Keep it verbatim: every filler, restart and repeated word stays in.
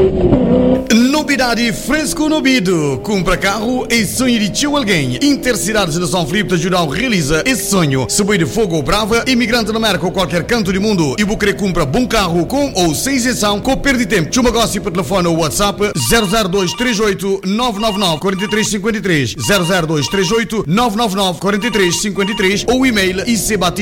Novidade fresco no ouvido. Compra carro e sonho de tio alguém. Intercidades de São Filipe de Judão realiza esse sonho. Subir de fogo ou brava, imigrante na América ou qualquer canto do mundo. E vou querer comprar bom carro com ou sem isenção, com perda de tempo. Chama negócio por telefone ou WhatsApp zero zero dois três oito nove nove nove quatro três cinco três zero zero dois três oito nove nove nove quatro três cinco três ou e-mail icbatista